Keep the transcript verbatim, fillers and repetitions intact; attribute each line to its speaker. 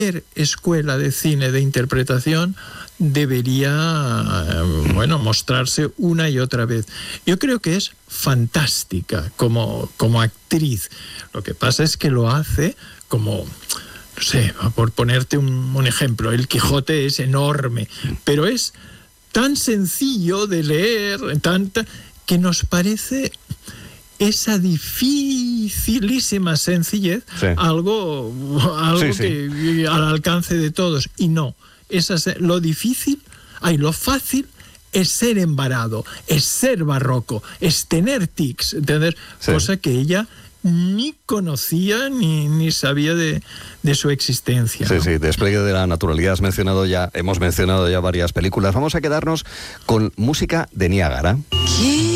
Speaker 1: escuela de cine de interpretación debería, bueno, mostrarse una y otra vez. Yo creo que es fantástica como, como actriz. Lo que pasa es que lo hace como, no sé, por ponerte un, un ejemplo, El Quijote es enorme, pero es tan sencillo de leer, tanta, que nos parece esa dificilísima sencillez, sí. algo, algo sí, sí. que al alcance de todos. Y no, esa, lo difícil, ay, lo fácil es ser embarado, es ser barroco, es tener tics, ¿entendés? Sí. Cosa que ella ni conocía ni, ni sabía de, de su existencia.
Speaker 2: Sí,
Speaker 1: ¿no?
Speaker 2: sí, despliegue de la naturalidad. Has mencionado ya, hemos mencionado ya varias películas. Vamos a quedarnos con música de Niágara. ¿Qué?